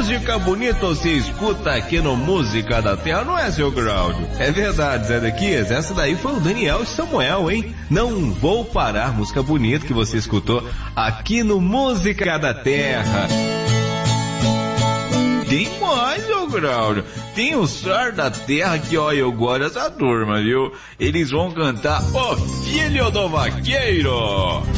música bonita você escuta aqui no Música da Terra, não é, seu Cláudio? É verdade, Zé Daquias, essa daí foi o Daniel Samuel, hein? Não vou parar, música bonita que você escutou aqui no Música da Terra. Tem mais, ô Cláudio. Tem o Sar da Terra que, ó, eu gosto dessa turma, viu? Eles vão cantar O Filho do Vaqueiro.